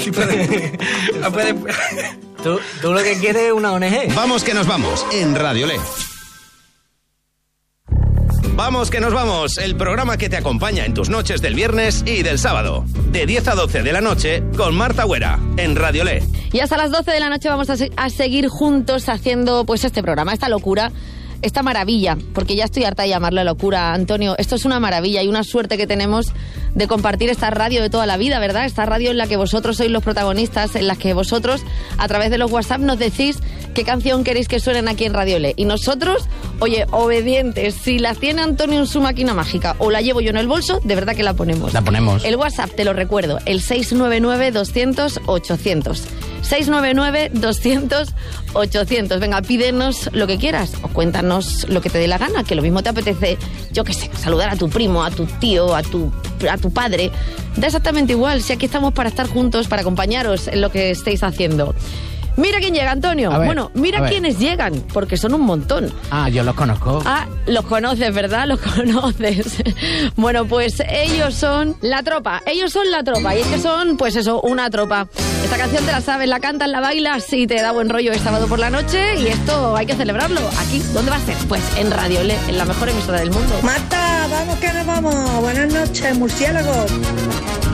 Tú lo que quieres es una ONG. Vamos que nos vamos, en Radio Le. Vamos que nos vamos, el programa que te acompaña en tus noches del viernes y del sábado. De 10 a 12 de la noche con Marta Güera, en Radio Le. Y hasta las 12 de la noche vamos a seguir juntos haciendo pues este programa, esta locura, esta maravilla, porque ya estoy harta de llamarlo locura, Antonio. Esto es una maravilla y una suerte que tenemos de compartir esta radio de toda la vida, ¿verdad? Esta radio en la que vosotros sois los protagonistas, en la que vosotros, a través de los WhatsApp, nos decís qué canción queréis que suenen aquí en Radio Le. Y nosotros, oye, obedientes, si la tiene Antonio en su máquina mágica o la llevo yo en el bolso, de verdad que la ponemos. La ponemos. El WhatsApp, te lo recuerdo, el 699-200-800. 699-200-800. Venga, pídenos lo que quieras o cuéntanos lo que te dé la gana, que lo mismo te apetece, yo qué sé, saludar a tu primo, a tu tío, a tu padre. Da exactamente igual, si aquí estamos para estar juntos, para acompañaros en lo que estéis haciendo. Mira quién llega, Antonio. Bueno, mira quiénes llegan, porque son un montón. Yo los conozco. Los conoces, ¿verdad? Los conoces. Bueno, pues ellos son la tropa. Ellos son la tropa. Y es que son, pues eso, una tropa. Esta canción te la sabes, la cantas, la bailas y te da buen rollo el sábado por la noche. Y esto hay que celebrarlo. Aquí, ¿dónde va a ser? Pues en Radio Le, en la mejor emisora del mundo. Marta, vamos que nos vamos. Buenas noches, murciélagos.